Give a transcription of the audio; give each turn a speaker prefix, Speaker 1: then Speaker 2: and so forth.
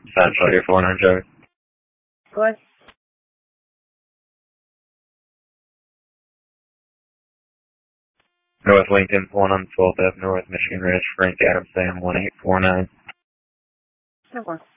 Speaker 1: Sign for 400 Joey.
Speaker 2: Go ahead.
Speaker 1: North Lincoln, 1 on 12th Ave North, Michigan Ridge, Frank Adams, Sam 1849.
Speaker 2: No more.